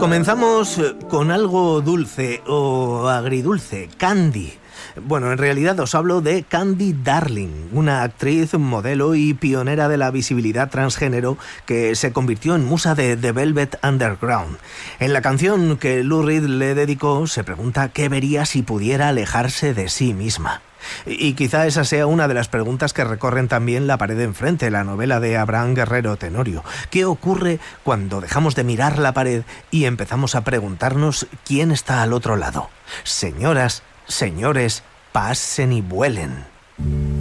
Comenzamos con algo dulce o agridulce, Candy. Bueno, en realidad os hablo de Candy Darling, una actriz, modelo y pionera de la visibilidad transgénero que se convirtió en musa de The Velvet Underground. En la canción que Lou Reed le dedicó, se pregunta qué vería si pudiera alejarse de sí misma. Y quizá esa sea una de las preguntas que recorren también La pared de enfrente, la novela de Abraham Guerrero Tenorio. ¿Qué ocurre cuando dejamos de mirar la pared y empezamos a preguntarnos quién está al otro lado? Señoras, señores, pasen y vuelen.